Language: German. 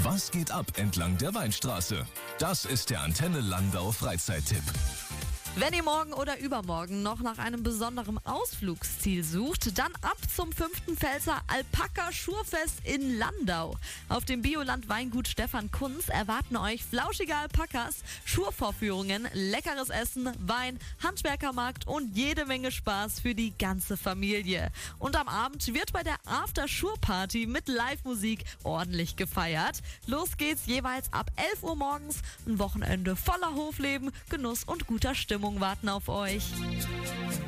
Was geht ab entlang der Weinstraße? Das ist der Antenne Landau Freizeittipp. Wenn ihr morgen oder übermorgen noch nach einem besonderen Ausflugsziel sucht, dann ab zum 5. Pfälzer Alpaka-Schurfest in Landau. Auf dem Bioland-Weingut Stefan Kunz erwarten euch flauschige Alpakas, Schurvorführungen, leckeres Essen, Wein, Handwerkermarkt und jede Menge Spaß für die ganze Familie. Und am Abend wird bei der After-Schur-Party mit Live-Musik ordentlich gefeiert. Los geht's jeweils ab 11 Uhr morgens. Ein Wochenende voller Hofleben, Genuss und guter Stimmung warten auf euch.